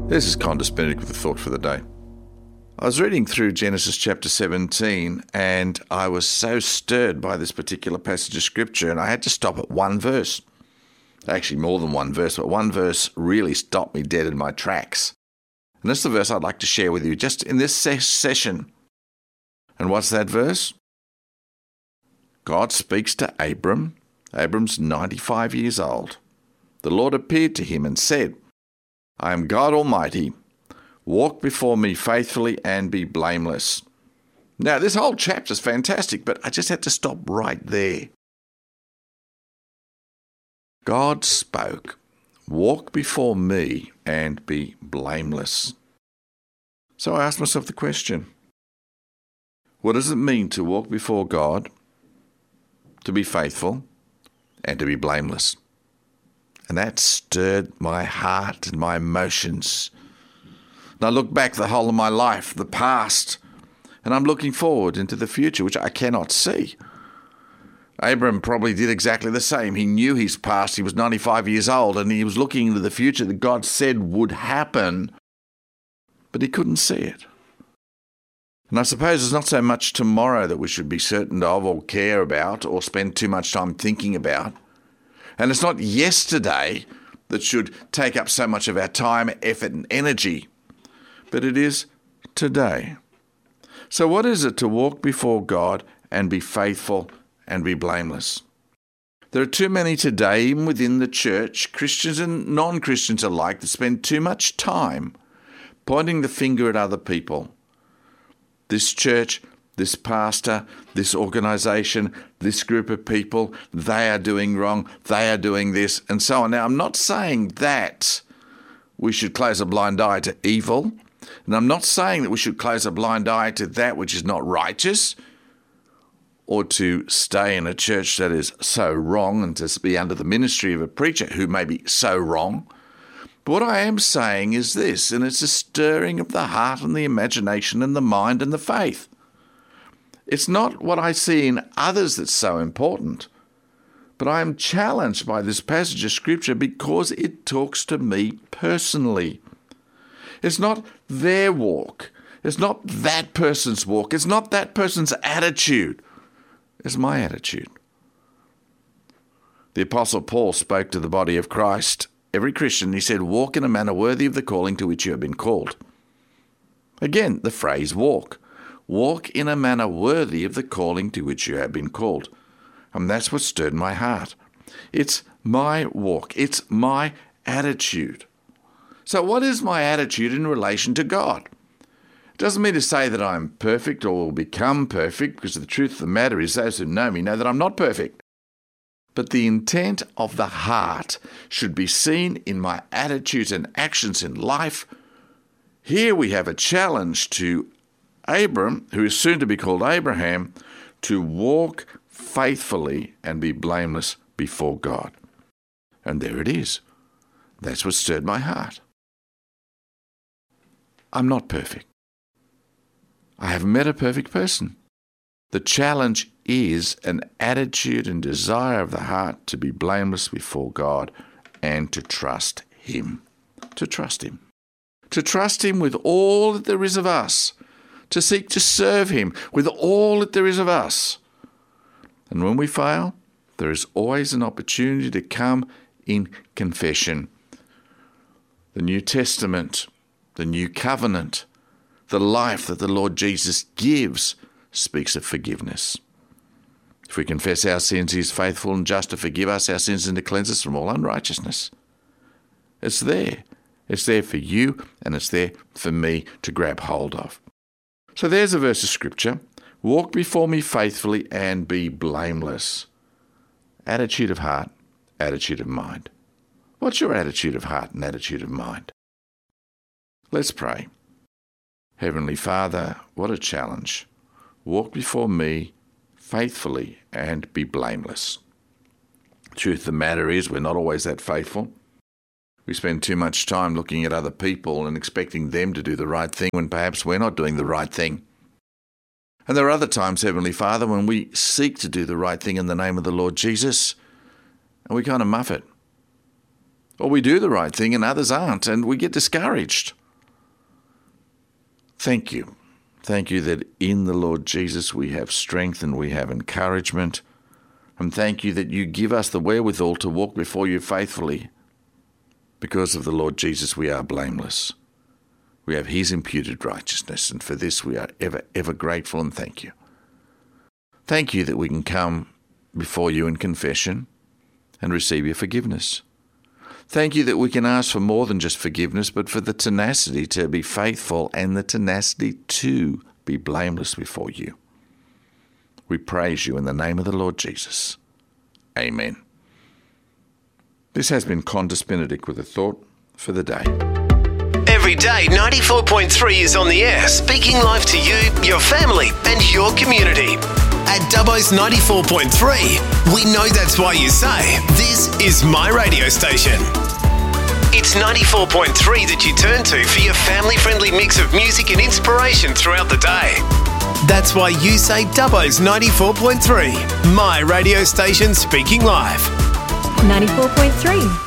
This is Condis Benedict with a thought for the day. I was reading through Genesis chapter 17 and I was so stirred by this particular passage of scripture and I had to stop at one verse. Actually more than one verse, but one verse really stopped me dead in my tracks. And this is the verse I'd like to share with you just in this session. And what's that verse? God speaks to Abram. Abram's 95 years old. The Lord appeared to him and said, I am God Almighty. Walk before me faithfully and be blameless. Now, this whole chapter is fantastic, but I just had to stop right there. God spoke, walk before me and be blameless. So I asked myself the question, what does it mean to walk before God, to be faithful, and to be blameless? And that stirred my heart and my emotions. And I look back the whole of my life, the past, and I'm looking forward into the future, which I cannot see. Abram probably did exactly the same. He knew his past. He was 95 years old, and he was looking into the future that God said would happen, but he couldn't see it. And I suppose it's not so much tomorrow that we should be certain of or care about or spend too much time thinking about. And it's not yesterday that should take up so much of our time, effort, and energy, but it is today. So what is it to walk before God and be faithful and be blameless? There are too many today, even within the church, Christians and non-Christians alike, that spend too much time pointing the finger at other people. This church, this pastor, this organisation, this group of people, they are doing wrong, they are doing this, and so on. Now, I'm not saying that we should close a blind eye to evil, and I'm not saying that we should close a blind eye to that which is not righteous, or to stay in a church that is so wrong and to be under the ministry of a preacher who may be so wrong. But what I am saying is this, and it's a stirring of the heart and the imagination and the mind and the faith. It's not what I see in others that's so important, but I am challenged by this passage of Scripture because it talks to me personally. It's not their walk. It's not that person's walk. It's not that person's attitude. It's my attitude. The Apostle Paul spoke to the body of Christ, every Christian. He said, walk in a manner worthy of the calling to which you have been called. Again, the phrase walk. Walk in a manner worthy of the calling to which you have been called. And that's what stirred my heart. It's my walk. It's my attitude. So what is my attitude in relation to God? It doesn't mean to say that I'm perfect or will become perfect, because the truth of the matter is those who know me know that I'm not perfect. But the intent of the heart should be seen in my attitudes and actions in life. Here we have a challenge to Abram, who is soon to be called Abraham, to walk faithfully and be blameless before God. And there it is. That's what stirred my heart. I'm not perfect. I haven't met a perfect person. The challenge is an attitude and desire of the heart to be blameless before God and to trust Him. To trust Him. To trust Him with all that there is of us. To seek to serve Him with all that there is of us. And when we fail, there is always an opportunity to come in confession. The New Testament, the New Covenant, the life that the Lord Jesus gives speaks of forgiveness. If we confess our sins, He is faithful and just to forgive us our sins and to cleanse us from all unrighteousness. It's there. It's there for you and it's there for me to grab hold of. So there's a verse of Scripture. Walk before me faithfully and be blameless. Attitude of heart, attitude of mind. What's your attitude of heart and attitude of mind? Let's pray. Heavenly Father, what a challenge. Walk before me faithfully and be blameless. The truth of the matter is we're not always that faithful. We spend too much time looking at other people and expecting them to do the right thing when perhaps we're not doing the right thing. And there are other times, Heavenly Father, when we seek to do the right thing in the name of the Lord Jesus, and we kind of muff it. Or we do the right thing and others aren't, and we get discouraged. Thank you. Thank you that in the Lord Jesus we have strength and we have encouragement. And thank you that you give us the wherewithal to walk before you faithfully. Because of the Lord Jesus we are blameless. We have his imputed righteousness, and for this we are ever, ever grateful and thank you. Thank you that we can come before you in confession and receive your forgiveness. Thank you that we can ask for more than just forgiveness, but for the tenacity to be faithful and the tenacity to be blameless before you. We praise you in the name of the Lord Jesus. Amen. This has been Qantas Benedict with a thought for the day. Every day, 94.3 is on the air, speaking life to you, your family, and your community. At Dubbo's 94.3, we know that's why you say, this is my radio station. It's 94.3 that you turn to for your family-friendly mix of music and inspiration throughout the day. That's why you say Dubbo's 94.3, my radio station speaking live. 94.3.